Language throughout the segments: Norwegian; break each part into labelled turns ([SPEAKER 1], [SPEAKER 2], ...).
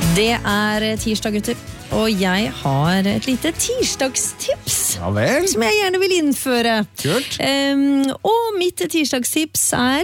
[SPEAKER 1] Det tirsdag, gutter, og jeg har et lite tirsdagstips
[SPEAKER 2] Ja vel.
[SPEAKER 1] som jeg gjerne vil innføre.
[SPEAKER 2] Kult.
[SPEAKER 1] Og mitt tirsdagstips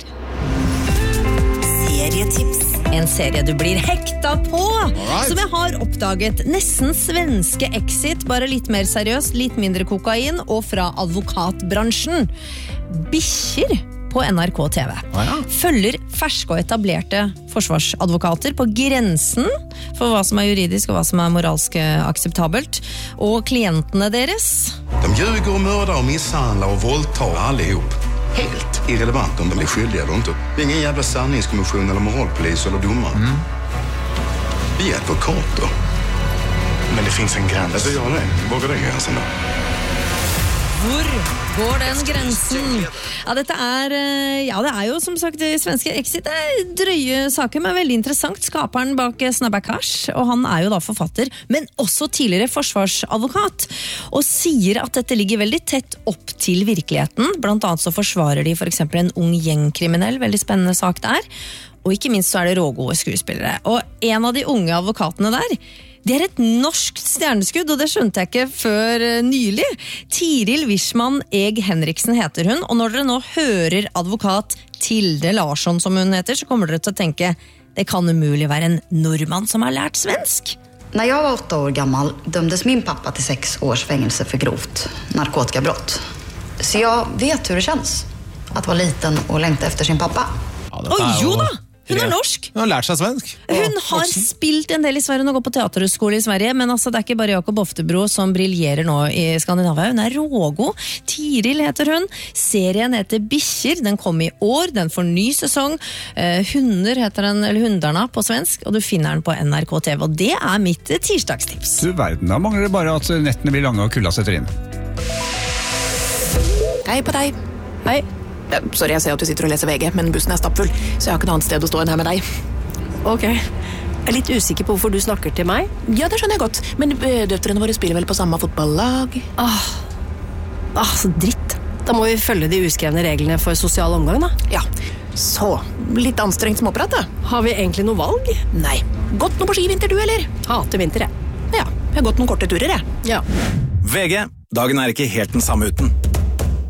[SPEAKER 1] serietips. En serie du blir hekta på,
[SPEAKER 2] Alright.
[SPEAKER 1] som jeg har oppdaget. Nesten svenske Exit, bare litt mer seriøst, litt mindre kokain, og fra advokatbransjen. Bikkjer på NRK TV.
[SPEAKER 2] Ja.
[SPEAKER 1] Følger ferske og etablerte forsvarsadvokater på grensen for hva som juridisk og hva som moralsk akseptabelt, og klientene deres.
[SPEAKER 3] De ljuger och mördar och misshandlar och våldtar allihop. Helt irrelevant om de är skyldiga eller inte. Det är ingen jävla sanningskommission eller moralpolis eller domare. Vi är advokater. Men det finns en gräns. Alltså jag vågar den gränsen då?
[SPEAKER 1] Hvor går den grensen? Ja, dette det jo som sagt svenske Exit. Drøye saker, men veldig interessant. Skaperen bak Snabbakash, og han jo da forfatter, men også tidligere forsvarsadvokat, og sier at dette ligger veldig tett opp til virkeligheten. Blant annet så forsvarer de for eksempel en ung gjengkriminell, veldig spennende sak der, og ikke minst så det rågode skuespillere. Og en av de unge advokatene der, det et norsk stjerneskudd, og det skjønte jeg ikke før nylig. Tiril Wichmann Eg Henriksen heter hun, og når dere nå hører advokat Tilde Larsson som hun heter, så kommer dere til å tenke, det kan umulig være en nordmann som har lært svensk.
[SPEAKER 4] När jag var 8 år gammal dömdes min pappa till 6 års fängelse för grovt narkotikabrott. Så jag vet hur det känns att vara liten och längta efter sin pappa.
[SPEAKER 2] Ja, dette
[SPEAKER 1] Oi, jo da! Hun norsk.
[SPEAKER 2] Hun har lært seg svensk.
[SPEAKER 1] Hun har spilt en del i Sverige, hun har gått på teaterhøgskole i Sverige, men altså, det ikke bare Jakob Oftebro som briljerer nå i Skandinavia. Hun rågod. Tiril heter hun. Serien heter Bikkjer. Den kom i år. Den får ny sesong. Hunder heter den, eller Hundarna på svensk, og du finner den på NRK TV. Og det mitt tirsdagstips.
[SPEAKER 2] Du verden, da mangler det bare at nettene blir lange og kulda setter inn.
[SPEAKER 5] Hei på deg.
[SPEAKER 1] Hei.
[SPEAKER 5] Sorry, jeg ser at du sitter og leser VG, men bussen stappfull, så jeg har ikke noe annet sted å stå enn her med deg.
[SPEAKER 6] Ok. Jeg litt usikker på hvorfor du snakker til meg.
[SPEAKER 5] Ja, det skjønner jeg godt, men døtrene våre spiller vel på samme fotballag?
[SPEAKER 6] Så dritt. Da må vi følge de uskrevne reglene for sosial omgang, da.
[SPEAKER 5] Ja, så litt anstrengt småprat, da.
[SPEAKER 6] Har vi egentlig noe valg?
[SPEAKER 5] Nei. Gått noe på skivinter, du, eller?
[SPEAKER 6] Hater vinter, jeg.
[SPEAKER 5] Ja, jeg har gått noen korte turer, jeg.
[SPEAKER 6] Ja.
[SPEAKER 7] VG, dagen ikke helt den samme uten.